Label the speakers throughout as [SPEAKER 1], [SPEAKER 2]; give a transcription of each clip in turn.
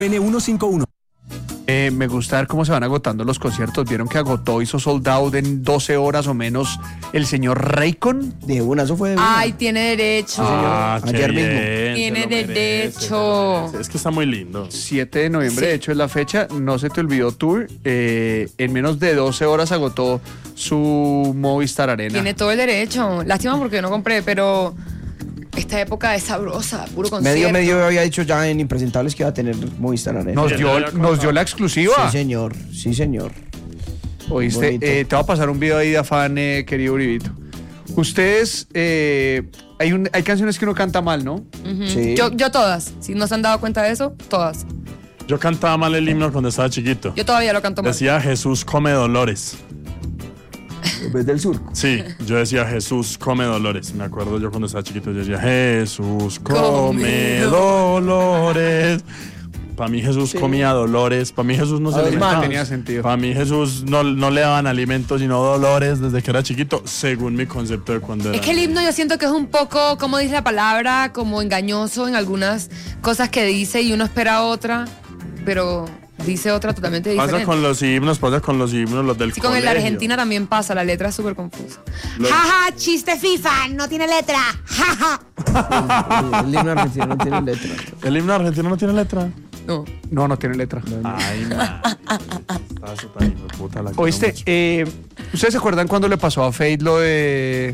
[SPEAKER 1] N151.
[SPEAKER 2] Me gusta ver cómo se van agotando los conciertos. ¿Vieron que hizo sold out en 12 horas o menos el señor Raycon?
[SPEAKER 3] De una, eso fue de una.
[SPEAKER 4] Ay, tiene derecho.
[SPEAKER 3] Ayer mismo.
[SPEAKER 4] Tiene derecho.
[SPEAKER 5] Es que está muy lindo.
[SPEAKER 2] 7 de noviembre,
[SPEAKER 4] Sí.
[SPEAKER 2] de hecho, es la fecha. No se te olvidó tour. En menos de 12 horas agotó su Movistar Arena.
[SPEAKER 4] Tiene todo el derecho. Lástima porque yo no compré, pero esta época es sabrosa, puro concierto.
[SPEAKER 3] Medio había dicho ya en Impresentables que iba a tener Movistar Arena.
[SPEAKER 2] Nos dio la exclusiva.
[SPEAKER 3] Sí, señor.
[SPEAKER 2] ¿Oíste?
[SPEAKER 3] Bonito.
[SPEAKER 2] Te voy a pasar un video ahí de afán, querido Uribito. Ustedes, hay canciones que uno canta mal, ¿no?
[SPEAKER 4] Ujú.
[SPEAKER 3] Sí.
[SPEAKER 4] Yo todas. Si no se han dado cuenta de eso, todas.
[SPEAKER 5] Yo cantaba mal el himno cuando estaba chiquito.
[SPEAKER 4] Yo todavía lo canto mal.
[SPEAKER 5] Decía Jesús come dolores.
[SPEAKER 3] En vez del sur.
[SPEAKER 5] Sí, yo decía Jesús come dolores. Me acuerdo yo cuando estaba chiquito, yo decía Jesús come dolores. Para mí Jesús comía dolores. Para mí Jesús no se alimentaba.
[SPEAKER 2] No tenía sentido.
[SPEAKER 5] Para mí Jesús no le daban alimentos sino dolores desde que era chiquito, según mi concepto de cuando era.
[SPEAKER 4] Es que el himno yo siento que es un poco, como dice la palabra, como engañoso en algunas cosas que dice y uno espera otra, pero dice otra totalmente diferente.
[SPEAKER 5] Pasa con los himnos, los del
[SPEAKER 4] Sí, con el de
[SPEAKER 5] colegio.
[SPEAKER 4] Argentina también pasa, la letra es súper confusa.
[SPEAKER 6] Jaja, chiste FIFA, no tiene letra. Jaja.
[SPEAKER 3] El himno argentino no tiene letra.
[SPEAKER 5] ¿El himno argentino no tiene letra?
[SPEAKER 4] No.
[SPEAKER 2] No tiene letra.
[SPEAKER 5] Ay, man. Está súper hijo de puta, la quiero
[SPEAKER 2] ¿Oíste?
[SPEAKER 5] mucho.
[SPEAKER 2] ¿Ustedes se acuerdan cuando le pasó a Fate lo de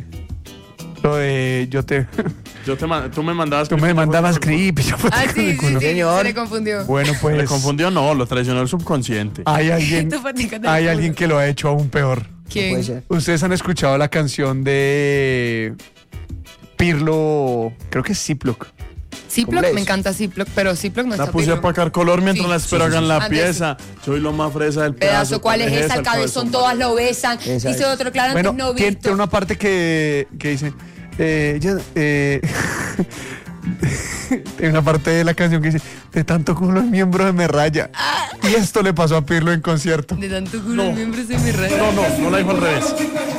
[SPEAKER 5] Tú me mandabas.
[SPEAKER 2] Tú me mandabas creep y yo fue
[SPEAKER 4] Ah, sí,
[SPEAKER 2] culo.
[SPEAKER 4] se le confundió.
[SPEAKER 2] Bueno, pues
[SPEAKER 5] Le confundió, no, lo traicionó el subconsciente.
[SPEAKER 2] hay alguien
[SPEAKER 4] Tú platícate
[SPEAKER 2] hay
[SPEAKER 4] el
[SPEAKER 2] alguien
[SPEAKER 4] culo.
[SPEAKER 2] que lo ha hecho aún peor.
[SPEAKER 4] ¿Quién?
[SPEAKER 3] Puede ser.
[SPEAKER 2] Ustedes han escuchado la canción de Pirlo, creo que es Ziploc.
[SPEAKER 4] Ziploc,
[SPEAKER 3] Complex.
[SPEAKER 4] me encanta Ziploc, pero Ziploc no
[SPEAKER 5] La
[SPEAKER 4] está
[SPEAKER 5] puse a
[SPEAKER 4] Ziploc.
[SPEAKER 5] pagar color mientras
[SPEAKER 4] Sí,
[SPEAKER 5] la espero
[SPEAKER 4] sí, sí,
[SPEAKER 5] hagan
[SPEAKER 4] sí.
[SPEAKER 5] la
[SPEAKER 4] Antes
[SPEAKER 5] pieza. Soy lo más fresa del
[SPEAKER 4] Pedazo, ¿cuál es esa? El cabezón, todas lo besan.
[SPEAKER 3] Esa
[SPEAKER 4] Dice
[SPEAKER 3] es.
[SPEAKER 4] otro, claro,
[SPEAKER 2] Bueno,
[SPEAKER 4] antes no
[SPEAKER 2] tiene
[SPEAKER 4] visto.
[SPEAKER 2] una parte que dice tiene una parte de la canción que dice de tanto culo el miembro me raya. Y esto le pasó a Pirlo en concierto.
[SPEAKER 4] De tanto culo el miembro se me raya.
[SPEAKER 5] No la dijo al revés.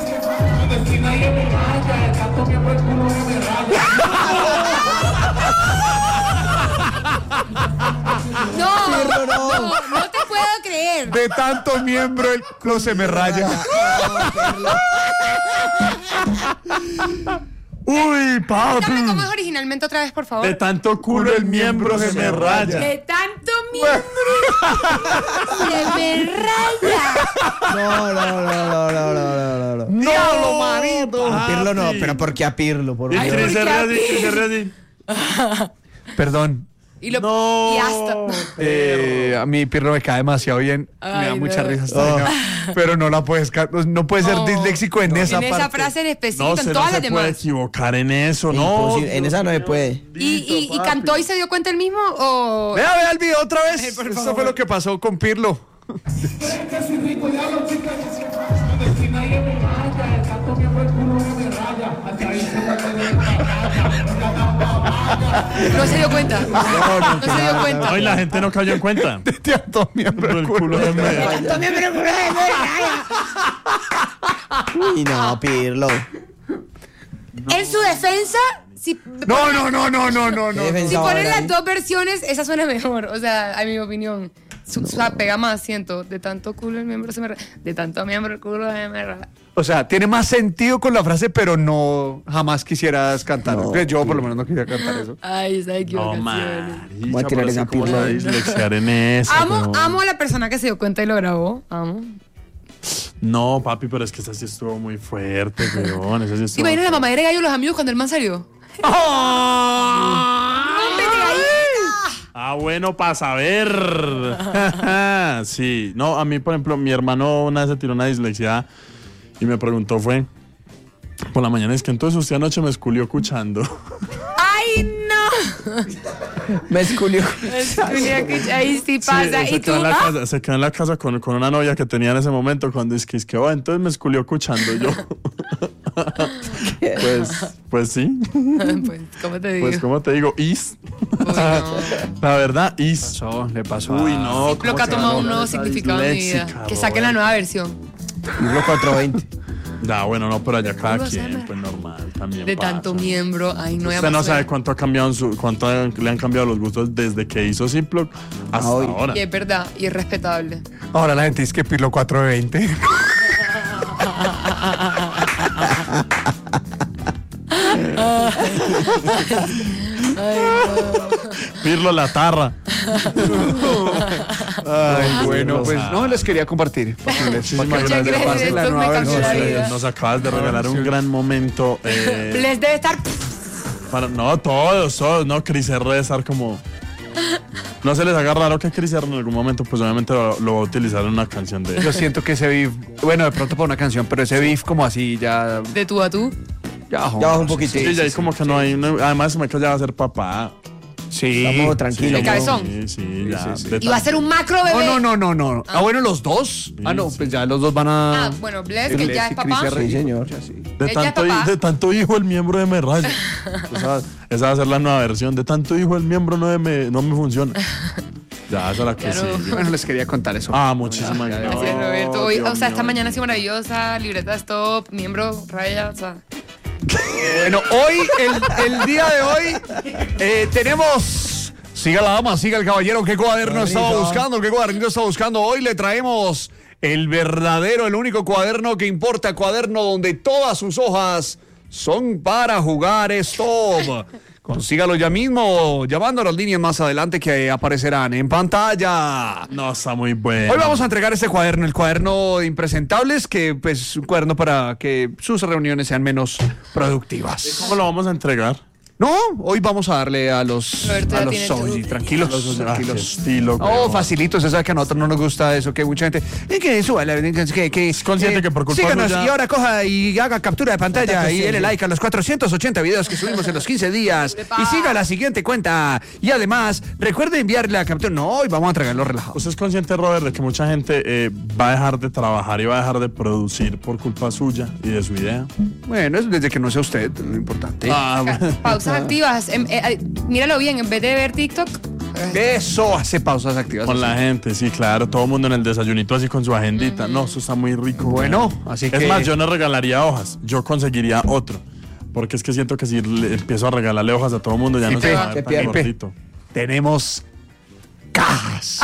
[SPEAKER 4] No te puedo creer.
[SPEAKER 2] De tanto miembro el culo se me raya.
[SPEAKER 5] Uy, papi.
[SPEAKER 4] Dígame cómo es originalmente otra vez, por favor.
[SPEAKER 5] De tanto culo el miembro se me raya.
[SPEAKER 4] De tanto miembro se me raya.
[SPEAKER 3] No.
[SPEAKER 5] ¡No, manito!
[SPEAKER 3] A Pirlo no, pero ¿por qué a Pirlo? Por
[SPEAKER 5] Y
[SPEAKER 3] Dios.
[SPEAKER 5] Cris se ríe así.
[SPEAKER 2] Perdón.
[SPEAKER 4] Y lo
[SPEAKER 5] No.
[SPEAKER 4] y hasta.
[SPEAKER 2] A mí Pirlo me cae demasiado bien. Me da
[SPEAKER 4] Ay,
[SPEAKER 2] mucha
[SPEAKER 4] no.
[SPEAKER 2] risa esta vaina, pero no la puedes no puede ser
[SPEAKER 4] No,
[SPEAKER 2] disléxico en esa
[SPEAKER 4] en
[SPEAKER 2] parte.
[SPEAKER 4] esa frase en específico,
[SPEAKER 5] No,
[SPEAKER 4] en
[SPEAKER 5] se no
[SPEAKER 4] todas las
[SPEAKER 5] se puede
[SPEAKER 4] demás.
[SPEAKER 5] equivocar en eso, no.
[SPEAKER 3] Imposible, en esa no se puede.
[SPEAKER 4] ¿Y cantó y se dio cuenta el mismo o...?
[SPEAKER 2] Vea el video otra vez.
[SPEAKER 4] Por
[SPEAKER 2] Eso
[SPEAKER 4] favor.
[SPEAKER 2] fue lo que pasó con Pirlo.
[SPEAKER 4] No se dio cuenta. No se dio cuenta.
[SPEAKER 5] Hoy la gente no cayó en cuenta.
[SPEAKER 2] De tanto miembro
[SPEAKER 5] El culo de me-
[SPEAKER 3] Y no, Pirlo.
[SPEAKER 4] En su defensa, si
[SPEAKER 2] No.
[SPEAKER 3] ¿Qué defensa
[SPEAKER 4] si
[SPEAKER 3] va a
[SPEAKER 4] ponen
[SPEAKER 3] haber
[SPEAKER 4] las
[SPEAKER 3] ahí?
[SPEAKER 4] dos versiones, esa suena mejor. O sea, a mi opinión. O sea, pega más, siento. De tanto culo el miembro se me raya. De tanto miembro el culo se me raya.
[SPEAKER 2] O sea, tiene más sentido con la frase, pero no jamás quisieras cantar.
[SPEAKER 3] No,
[SPEAKER 2] Yo por lo menos no quisiera cantar eso.
[SPEAKER 4] Ay, esa
[SPEAKER 5] No,
[SPEAKER 4] equivocación.
[SPEAKER 5] marica,
[SPEAKER 3] Voy a tirar
[SPEAKER 5] pero
[SPEAKER 3] esa
[SPEAKER 5] es que ¿cómo
[SPEAKER 3] Pirlo
[SPEAKER 5] la
[SPEAKER 3] ahí.
[SPEAKER 5] dislexiar en eso?
[SPEAKER 4] Amo a la persona que se dio cuenta y lo grabó. Amo.
[SPEAKER 5] No, papi, pero es que esa sí estuvo muy fuerte, weón. Esa sí estuvo.
[SPEAKER 4] Imagina la mamadera de gallo los amigos cuando el man salió.
[SPEAKER 5] Ah, bueno, para saber. Sí. No, a mí, por ejemplo, mi hermano una vez se tiró una dislexia y me preguntó, fue por la mañana, es que entonces usted anoche me esculió escuchando.
[SPEAKER 4] ¡Ay, no!
[SPEAKER 3] Me esculió.
[SPEAKER 4] Ahí sí pasa.
[SPEAKER 5] Sí,
[SPEAKER 4] ¿Y tú?
[SPEAKER 5] se quedó en la casa con una novia que tenía en ese momento cuando es que oh, entonces me esculió escuchando yo. pues sí.
[SPEAKER 4] Pues, ¿cómo te digo?
[SPEAKER 5] Pues, ¿cómo te digo?
[SPEAKER 4] Uy, no.
[SPEAKER 5] La verdad,
[SPEAKER 2] Le pasó
[SPEAKER 5] Uy, no.
[SPEAKER 4] Lo que ha tomado un nuevo significado en mi vida. Que saquen la nueva versión.
[SPEAKER 3] Pirlo 420.
[SPEAKER 5] Ya, bueno, no, pero allá cada
[SPEAKER 4] Uno
[SPEAKER 5] quien,
[SPEAKER 4] sabe.
[SPEAKER 5] pues normal. también
[SPEAKER 4] De
[SPEAKER 5] pasa.
[SPEAKER 4] tanto miembro. Ay, no hay
[SPEAKER 5] Usted no
[SPEAKER 4] más
[SPEAKER 5] sabe
[SPEAKER 4] sueño.
[SPEAKER 5] cuánto ha cambiado le han cambiado los gustos desde que hizo Ziploc hasta
[SPEAKER 3] Hoy.
[SPEAKER 5] ahora.
[SPEAKER 4] Y es verdad, y es respetable.
[SPEAKER 2] Ahora la gente dice que Pirlo 4 de 20.
[SPEAKER 5] Pirlo la tarra.
[SPEAKER 2] Ay, bueno, pues no les quería compartir. Para que les
[SPEAKER 5] Muchas
[SPEAKER 2] para que les
[SPEAKER 4] gracias,
[SPEAKER 2] pase la
[SPEAKER 4] esto me
[SPEAKER 2] nueva
[SPEAKER 4] cambió la
[SPEAKER 2] versión.
[SPEAKER 4] vida.
[SPEAKER 5] Nos acabas de regalar un gran momento.
[SPEAKER 4] Les debe estar.
[SPEAKER 5] No, todos, no, Cris R debe estar como... No se les haga raro que Cris R en algún momento, pues obviamente lo va a utilizar en una canción de...
[SPEAKER 2] Yo siento que ese beef, bueno, de pronto para una canción, pero ese beef como así ya
[SPEAKER 4] De tú a tú.
[SPEAKER 2] bajó.
[SPEAKER 3] Ya bajó un poquito.
[SPEAKER 5] Sí, ya ahí como que no hay... además, se me ya va a ser papá.
[SPEAKER 2] Sí.
[SPEAKER 3] Estamos tranquilos.
[SPEAKER 4] El cabezón.
[SPEAKER 5] Sí, ya.
[SPEAKER 2] sí.
[SPEAKER 5] de
[SPEAKER 4] Y va a ser un macro bebé.
[SPEAKER 2] No. Ah, bueno, los dos. Ah, no, pues ya los dos van a.
[SPEAKER 4] Ah, bueno, Bless, que ya es papá.
[SPEAKER 3] Sí, señor.
[SPEAKER 5] De
[SPEAKER 4] Ella es
[SPEAKER 5] tanto,
[SPEAKER 4] papá.
[SPEAKER 5] de tanto hijo el miembro de me raya. Esa va a ser la nueva versión. De tanto hijo el miembro no me funciona. Ya, esa es la que
[SPEAKER 4] Claro.
[SPEAKER 5] sigue.
[SPEAKER 2] Bueno, les quería contar eso.
[SPEAKER 5] Ah, muchísimas
[SPEAKER 2] Ya, ya,
[SPEAKER 5] gracias.
[SPEAKER 4] Gracias, Roberto. Hoy,
[SPEAKER 5] Dios
[SPEAKER 4] o sea, esta
[SPEAKER 5] mío.
[SPEAKER 4] mañana ha sido maravillosa. Libreta stop, miembro, raya, o sea.
[SPEAKER 2] Bueno, hoy, el día de hoy, tenemos. Siga la dama, siga el caballero. ¿Qué cuaderno estaba buscando? ¿Qué cuadernito estaba buscando? Hoy le traemos el verdadero, el único cuaderno que importa, cuaderno donde todas sus hojas son para jugar stop. Consígalo ya mismo, llamando a las líneas más adelante que aparecerán en pantalla.
[SPEAKER 5] No, está muy bueno.
[SPEAKER 2] Hoy vamos a entregar este cuaderno, el cuaderno de impresentables, que pues es un cuaderno para que sus reuniones sean menos productivas.
[SPEAKER 5] ¿Cómo lo vamos a entregar?
[SPEAKER 2] No, hoy vamos a darle a los
[SPEAKER 4] Roberto ya
[SPEAKER 2] a los
[SPEAKER 4] tiene
[SPEAKER 2] Soji,
[SPEAKER 4] todo.
[SPEAKER 2] tranquilos,
[SPEAKER 5] Qué
[SPEAKER 2] tranquilos.
[SPEAKER 5] estilo.
[SPEAKER 2] No,
[SPEAKER 5] weón.
[SPEAKER 2] facilito, se sabe que a nosotros no nos gusta eso, que mucha gente, que suba, que
[SPEAKER 5] Es consciente que por culpa
[SPEAKER 2] síganos
[SPEAKER 5] suya-
[SPEAKER 2] y ahora coja y haga captura de pantalla y dele like a los 480 videos que subimos en los 15 días y siga la siguiente cuenta y además recuerde enviarle la captura. No, hoy vamos a entregarlo relajado.
[SPEAKER 5] ¿Usted es consciente, Robert, de que mucha gente va a dejar de trabajar y va a dejar de producir por culpa suya y de su idea?
[SPEAKER 2] Bueno, es desde que no sea usted lo importante.
[SPEAKER 5] Ah, bueno.
[SPEAKER 4] Pausas activas. Míralo bien, en vez de ver TikTok.
[SPEAKER 2] Eso hace pausas activas.
[SPEAKER 5] Con la gente, sí, claro. Todo el mundo en el desayunito así con su agendita. No, eso está muy rico.
[SPEAKER 2] Bueno,
[SPEAKER 5] weón.
[SPEAKER 2] así
[SPEAKER 5] Es
[SPEAKER 2] que-
[SPEAKER 5] más, yo no regalaría hojas. Yo conseguiría otro. Porque es que siento que si le empiezo a regalarle hojas a todo el mundo ya no se va a ver
[SPEAKER 3] qué
[SPEAKER 5] tan
[SPEAKER 3] pierde.
[SPEAKER 5] gordito.
[SPEAKER 2] Tenemos cajas.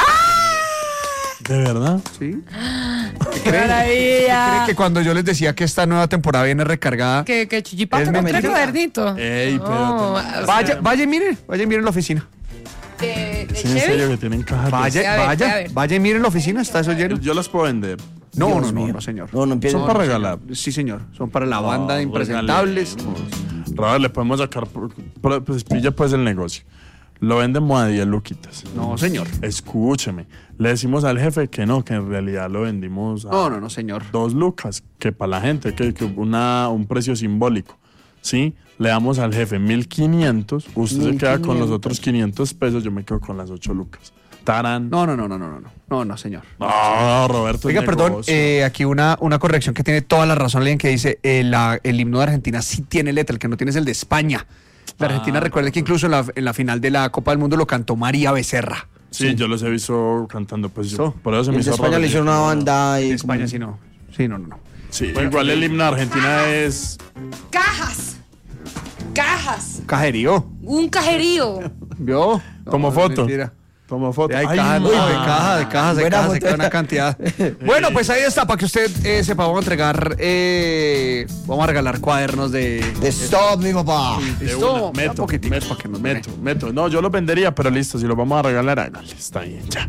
[SPEAKER 5] ¿De verdad?
[SPEAKER 2] ¿Sí?
[SPEAKER 4] Maravilla.
[SPEAKER 2] ¿Cree que cuando yo les decía que esta nueva temporada viene recargada?
[SPEAKER 4] Que Chichipato
[SPEAKER 2] Es
[SPEAKER 4] compré
[SPEAKER 2] mentira.
[SPEAKER 4] cuadernito.
[SPEAKER 5] Ey, pero...
[SPEAKER 4] No, o sea,
[SPEAKER 2] Vaya y miren la oficina.
[SPEAKER 4] de
[SPEAKER 5] ¿Es en
[SPEAKER 4] Chevy.
[SPEAKER 5] serio que tienen cajas? de-
[SPEAKER 2] Vaya y miren la oficina, está eso lleno.
[SPEAKER 5] Yo las puedo vender.
[SPEAKER 2] No,
[SPEAKER 3] Dios mío.
[SPEAKER 2] no, señor.
[SPEAKER 3] No empieza.
[SPEAKER 5] Son para regalar.
[SPEAKER 2] Sí, señor. Son para la banda de impresentables.
[SPEAKER 5] Robert, le podemos sacar... Pues pilla pues el negocio. Lo vendemos a 10 luquitas.
[SPEAKER 2] No, señor.
[SPEAKER 5] Escúcheme. Le decimos al jefe que no, que en realidad lo vendimos a
[SPEAKER 2] No, señor.
[SPEAKER 5] 2 lucas, que para la gente, que un precio simbólico. ¿Sí? Le damos al jefe 1.500, usted se queda con los
[SPEAKER 3] 1.500.
[SPEAKER 5] otros 500 pesos, yo me quedo con las 8 lucas. Tarán.
[SPEAKER 2] No, señor.
[SPEAKER 5] No, Roberto.
[SPEAKER 2] Oiga,
[SPEAKER 5] es
[SPEAKER 2] perdón,
[SPEAKER 5] negocio.
[SPEAKER 2] aquí una corrección que tiene toda la razón, alguien que dice el himno de Argentina sí tiene letra, el que no tiene es el de España. La Argentina, recuerde que incluso en la final de la Copa del Mundo lo cantó María Becerra.
[SPEAKER 5] Sí, yo los he visto cantando, pues yo-
[SPEAKER 2] ¿Listo?
[SPEAKER 5] por eso se me
[SPEAKER 3] En
[SPEAKER 5] hizo
[SPEAKER 3] España
[SPEAKER 5] raro
[SPEAKER 3] le
[SPEAKER 5] que-
[SPEAKER 3] hicieron una banda y.
[SPEAKER 2] En España sí no. Sí, no.
[SPEAKER 5] Sí, igual el himno de Argentina es...
[SPEAKER 4] Cajas. Cajas.
[SPEAKER 2] Cajerío.
[SPEAKER 4] Un cajerío.
[SPEAKER 2] ¿Vio?
[SPEAKER 5] Tomo
[SPEAKER 2] No,
[SPEAKER 5] foto.
[SPEAKER 2] mentira.
[SPEAKER 5] Toma foto.
[SPEAKER 2] Hay
[SPEAKER 5] Ay,
[SPEAKER 2] cajas,
[SPEAKER 5] ma.
[SPEAKER 2] de cajas,
[SPEAKER 3] Buena
[SPEAKER 2] se queda
[SPEAKER 3] foto.
[SPEAKER 2] una cantidad. Bueno, pues ahí está, para que usted sepa, vamos a entregar, vamos a regalar cuadernos de...
[SPEAKER 3] De stop, mi papá.
[SPEAKER 5] De
[SPEAKER 2] Listo,
[SPEAKER 5] una,
[SPEAKER 2] un poquitico, para que nos
[SPEAKER 5] meto. No, yo los vendería, pero listo, si los vamos a regalar, hágale, está bien, ya.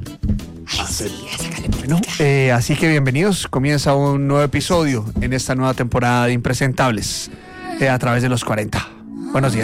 [SPEAKER 2] Bueno, así que bienvenidos. Comienza un nuevo episodio en esta nueva temporada de Impresentables a través de los 40. Buenos días.